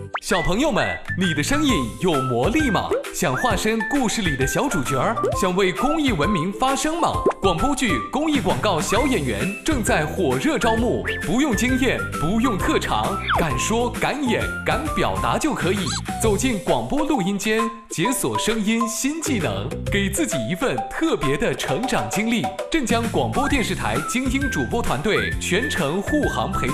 小朋友们，你的声音有魔力吗？想化身故事里的小主角，想为公益文明发声吗？广播剧、公益广告小演员正在火热招募，不用经验，不用特长，敢说敢演敢表达就可以。走进广播录音间，解锁声音新技能，给自己一份特别的成长经历。镇江广播电视台精英主播团队全程护航陪